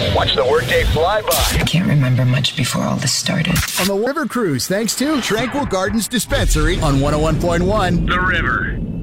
Watch the workday fly by. I can't remember much before all this started. On the River Cruise, thanks to Tranquil Gardens Dispensary on 101.1 The River.